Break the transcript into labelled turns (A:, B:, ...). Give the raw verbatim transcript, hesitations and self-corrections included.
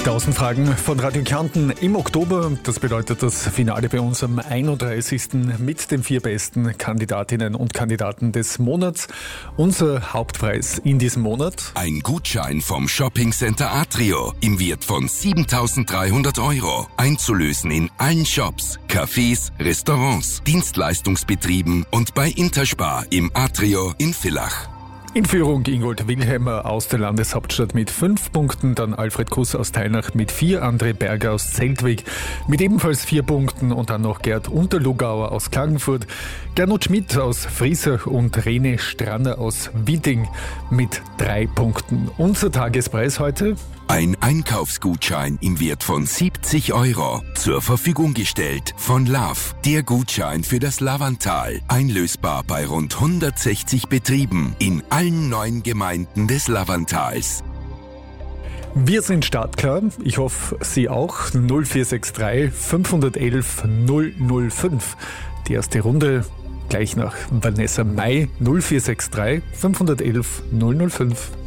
A: tausend Fragen von Radio Kärnten im Oktober. Das bedeutet das Finale bei uns am einunddreißigsten mit den vier besten Kandidatinnen und Kandidaten des Monats. Unser Hauptpreis in diesem Monat:
B: ein Gutschein vom Shoppingcenter Atrio im Wert von siebentausenddreihundert Euro. Einzulösen in allen Shops, Cafés, Restaurants, Dienstleistungsbetrieben und bei Interspar im Atrio in Villach.
A: In Führung Ingold Wilhelmer aus der Landeshauptstadt mit fünf Punkten, dann Alfred Kuss aus Teinach mit vier, André Berger aus Zeltwig mit ebenfalls vier Punkten und dann noch Gerd Unterlugauer aus Klagenfurt, Gernot Schmidt aus Friesach und Rene Stranner aus Wieding mit drei Punkten. Unser Tagespreis heute:
B: ein Einkaufsgutschein im Wert von siebzig Euro, zur Verfügung gestellt von Love. Der Gutschein für das Lavantal, einlösbar bei rund hundertsechzig Betrieben in allen neun Gemeinden des Lavantals.
A: Wir sind startklar. Ich hoffe, Sie auch. null vier sechs drei fünf eins eins null null fünf. Die erste Runde gleich nach Vanessa Mai. null vier sechs drei fünf eins eins null null fünf.